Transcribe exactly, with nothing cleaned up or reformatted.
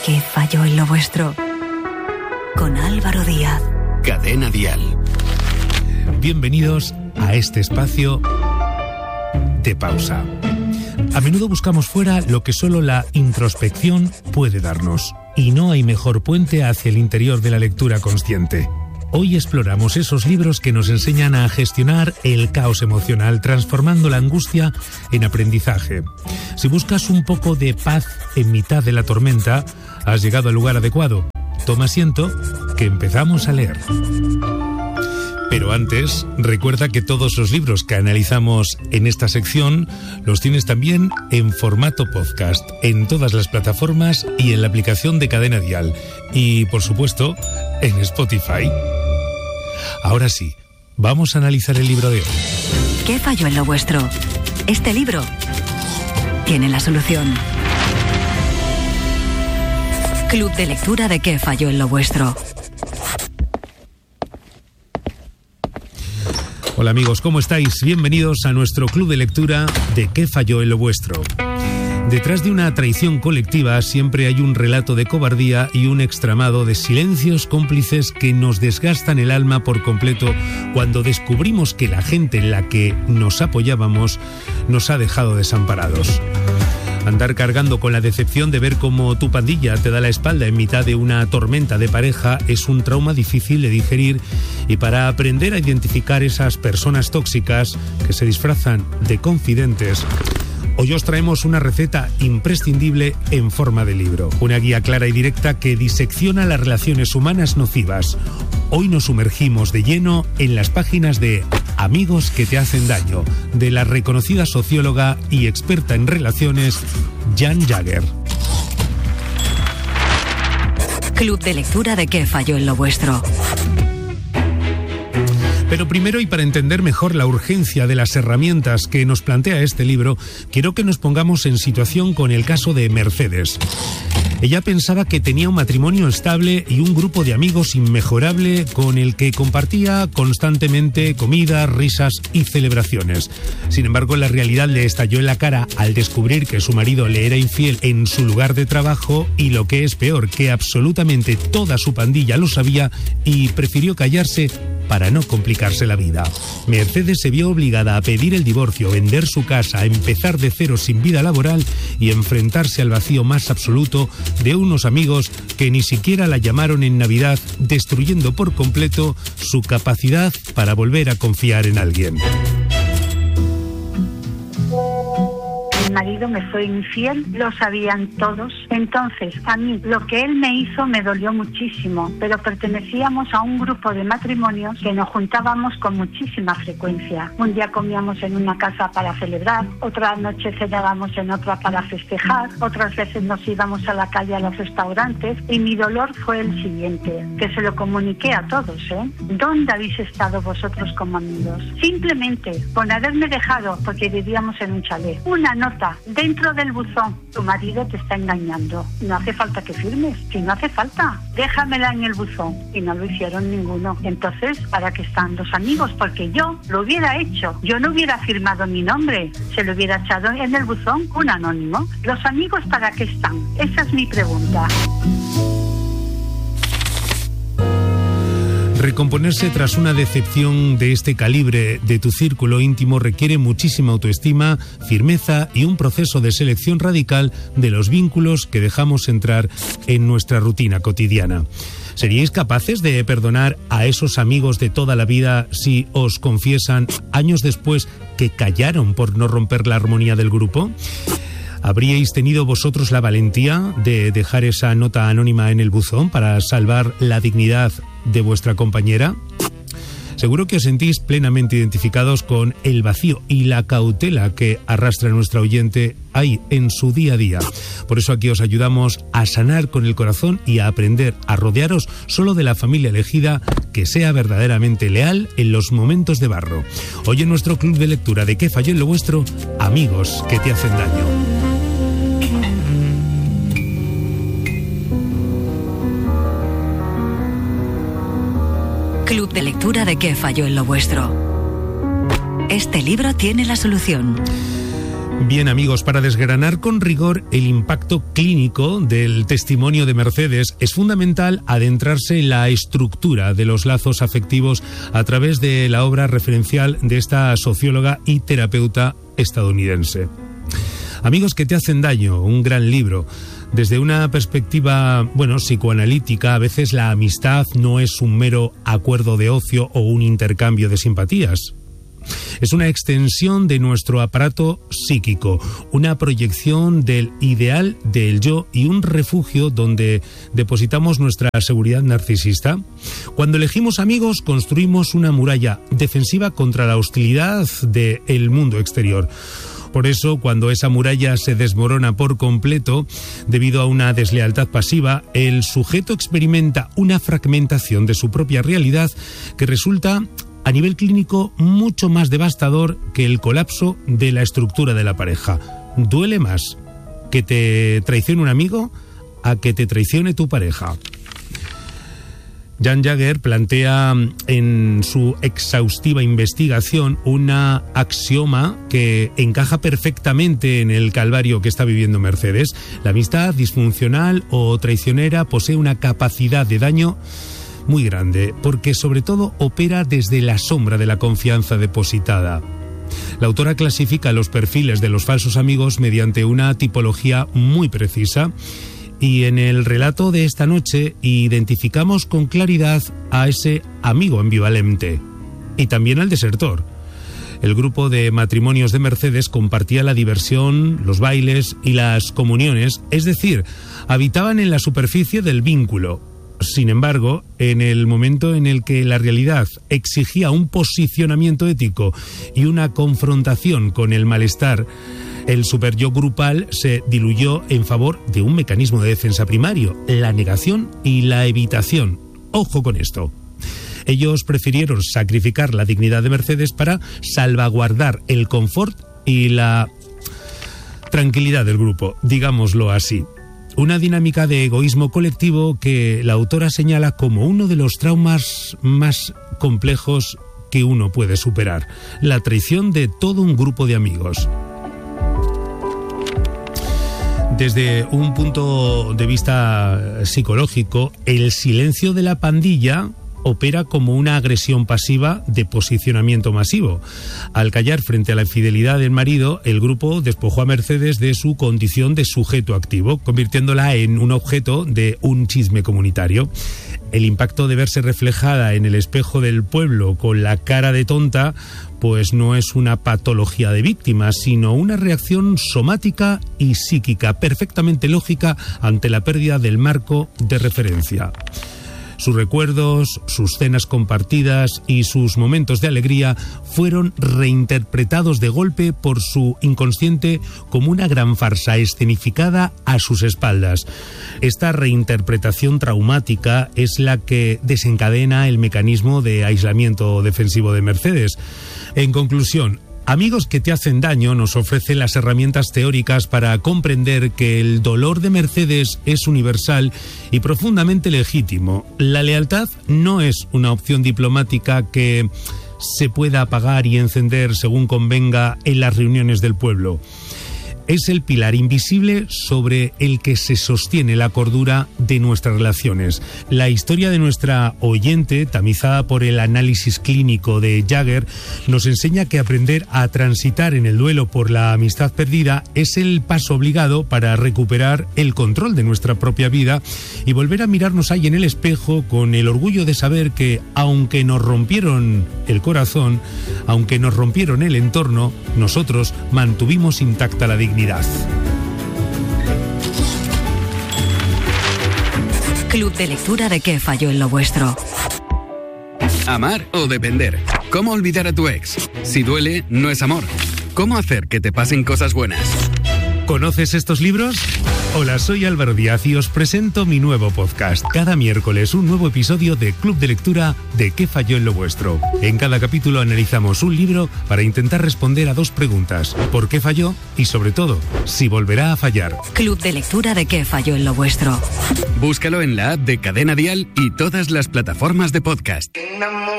¿Qué falló en lo vuestro? Con Álvaro Díaz. Cadena Dial. Bienvenidos a este espacio de pausa. A menudo buscamos fuera lo que solo la introspección puede darnos, y no hay mejor puente hacia el interior de la lectura consciente. Hoy exploramos esos libros que nos enseñan a gestionar el caos emocional, transformando la angustia en aprendizaje. Si buscas un poco de paz en mitad de la tormenta, has llegado al lugar adecuado. Toma asiento, que empezamos a leer. Pero antes, recuerda que todos los libros que analizamos en esta sección los tienes también en formato podcast, en todas las plataformas y en la aplicación de Cadena Dial. Y, por supuesto, en Spotify. Ahora sí, vamos a analizar el libro de hoy. ¿Qué falló en lo vuestro? Este libro tiene la solución. Club de lectura de ¿Qué falló en lo vuestro? Hola amigos, ¿cómo estáis? Bienvenidos a nuestro club de lectura de ¿Qué falló en lo vuestro? Detrás de una traición colectiva siempre hay un relato de cobardía y un extramado de silencios cómplices que nos desgastan el alma por completo cuando descubrimos que la gente en la que nos apoyábamos nos ha dejado desamparados. Andar cargando con la decepción de ver cómo tu pandilla te da la espalda en mitad de una tormenta de pareja es un trauma difícil de digerir, y para aprender a identificar esas personas tóxicas que se disfrazan de confidentes, hoy os traemos una receta imprescindible en forma de libro, una guía clara y directa que disecciona las relaciones humanas nocivas. Hoy nos sumergimos de lleno en las páginas de Amigos que te hacen daño, de la reconocida socióloga y experta en relaciones, Jan Jagger. Club de lectura de ¿Qué falló en lo vuestro? Pero primero, y para entender mejor la urgencia de las herramientas que nos plantea este libro, quiero que nos pongamos en situación con el caso de Mercedes. Ella pensaba que tenía un matrimonio estable y un grupo de amigos inmejorable con el que compartía constantemente comidas, risas y celebraciones. Sin embargo, la realidad le estalló en la cara al descubrir que su marido le era infiel en su lugar de trabajo y, lo que es peor, que absolutamente toda su pandilla lo sabía y prefirió callarse para no complicarse la vida. Mercedes se vio obligada a pedir el divorcio, vender su casa, a empezar de cero sin vida laboral y enfrentarse al vacío más absoluto de unos amigos que ni siquiera la llamaron en Navidad, destruyendo por completo su capacidad para volver a confiar en alguien. Mi marido me fue infiel, lo sabían todos. Entonces, a mí, lo que él me hizo me dolió muchísimo, pero pertenecíamos a un grupo de matrimonios que nos juntábamos con muchísima frecuencia. Un día comíamos en una casa para celebrar, otra noche cenábamos en otra para festejar, otras veces nos íbamos a la calle a los restaurantes, y mi dolor fue el siguiente, que se lo comuniqué a todos, ¿eh? ¿Dónde habéis estado vosotros como amigos? Simplemente, con haberme dejado, porque vivíamos en un chalet, una nota dentro del buzón: tu marido te está engañando, no hace falta que firmes, si no hace falta, déjamela en el buzón. Y no lo hicieron ninguno. Entonces, ¿para qué están los amigos? Porque yo lo hubiera hecho, yo no hubiera firmado mi nombre, se lo hubiera echado en el buzón un anónimo. ¿Los amigos para qué están? Esa es mi pregunta. Recomponerse tras una decepción de este calibre de tu círculo íntimo requiere muchísima autoestima, firmeza y un proceso de selección radical de los vínculos que dejamos entrar en nuestra rutina cotidiana. ¿Seríais capaces de perdonar a esos amigos de toda la vida si os confiesan años después que callaron por no romper la armonía del grupo? ¿Habríais tenido vosotros la valentía de dejar esa nota anónima en el buzón para salvar la dignidad de vuestra compañera? Seguro que os sentís plenamente identificados con el vacío y la cautela que arrastra nuestra oyente ahí en su día a día. Por eso aquí os ayudamos a sanar con el corazón y a aprender a rodearos solo de la familia elegida que sea verdaderamente leal en los momentos de barro. Hoy en nuestro club de lectura de ¿Qué falló en lo vuestro? Amigos que te hacen daño. Club de lectura de ¿Qué falló en lo vuestro? Este libro tiene la solución. Bien, amigos, para desgranar con rigor el impacto clínico del testimonio de Mercedes, es fundamental adentrarse en la estructura de los lazos afectivos a través de la obra referencial de esta socióloga y terapeuta estadounidense. Amigos que te hacen daño, un gran libro. Desde una perspectiva, bueno, psicoanalítica, a veces la amistad no es un mero acuerdo de ocio o un intercambio de simpatías. Es una extensión de nuestro aparato psíquico, una proyección del ideal del yo y un refugio donde depositamos nuestra seguridad narcisista. Cuando elegimos amigos, construimos una muralla defensiva contra la hostilidad del mundo exterior. Por eso, cuando esa muralla se desmorona por completo, debido a una deslealtad pasiva, el sujeto experimenta una fragmentación de su propia realidad que resulta, a nivel clínico, mucho más devastador que el colapso de la estructura de la pareja. Duele más que te traicione un amigo a que te traicione tu pareja. Jan Jagger plantea en su exhaustiva investigación una axioma que encaja perfectamente en el calvario que está viviendo Mercedes. La amistad disfuncional o traicionera posee una capacidad de daño muy grande, porque sobre todo opera desde la sombra de la confianza depositada. La autora clasifica los perfiles de los falsos amigos mediante una tipología muy precisa, y en el relato de esta noche identificamos con claridad a ese amigo ambivalente y también al desertor. El grupo de matrimonios de Mercedes compartía la diversión, los bailes y las comuniones, es decir, habitaban en la superficie del vínculo. Sin embargo, en el momento en el que la realidad exigía un posicionamiento ético y una confrontación con el malestar, el superyo grupal se diluyó en favor de un mecanismo de defensa primario, la negación y la evitación. Ojo con esto. Ellos prefirieron sacrificar la dignidad de Mercedes para salvaguardar el confort y la tranquilidad del grupo, digámoslo así. Una dinámica de egoísmo colectivo que la autora señala como uno de los traumas más complejos que uno puede superar, la traición de todo un grupo de amigos. Desde un punto de vista psicológico, el silencio de la pandilla opera como una agresión pasiva de posicionamiento masivo. Al callar frente a la infidelidad del marido, el grupo despojó a Mercedes de su condición de sujeto activo, convirtiéndola en un objeto de un chisme comunitario. El impacto de verse reflejada en el espejo del pueblo con la cara de tonta, pues no es una patología de víctima, sino una reacción somática y psíquica perfectamente lógica ante la pérdida del marco de referencia. Sus recuerdos, sus cenas compartidas y sus momentos de alegría fueron reinterpretados de golpe por su inconsciente como una gran farsa escenificada a sus espaldas. Esta reinterpretación traumática es la que desencadena el mecanismo de aislamiento defensivo de Mercedes. En conclusión, Amigos que te hacen daño nos ofrece las herramientas teóricas para comprender que el dolor de Mercedes es universal y profundamente legítimo. La lealtad no es una opción diplomática que se pueda apagar y encender según convenga en las reuniones del pueblo. Es el pilar invisible sobre el que se sostiene la cordura de nuestras relaciones. La historia de nuestra oyente, tamizada por el análisis clínico de Jagger, nos enseña que aprender a transitar en el duelo por la amistad perdida es el paso obligado para recuperar el control de nuestra propia vida y volver a mirarnos ahí en el espejo con el orgullo de saber que, aunque nos rompieron el corazón, aunque nos rompieron el entorno, nosotros mantuvimos intacta la dignidad. Club de lectura de ¿Qué falló en lo vuestro? Amar o depender. ¿Cómo olvidar a tu ex? Si duele, no es amor. ¿Cómo hacer que te pasen cosas buenas? ¿Conoces estos libros? Hola, soy Álvaro Díaz y os presento mi nuevo podcast. Cada miércoles un nuevo episodio de Club de Lectura de ¿Qué falló en lo vuestro? En cada capítulo analizamos un libro para intentar responder a dos preguntas. ¿Por qué falló? Y sobre todo, si volverá a fallar. Club de Lectura de ¿Qué falló en lo vuestro? Búscalo en la app de Cadena Dial y todas las plataformas de podcast.